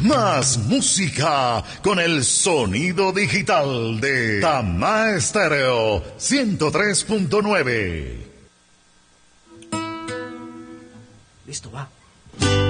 Más música con el sonido digital de Tamá Estéreo 103.9. Listo, va.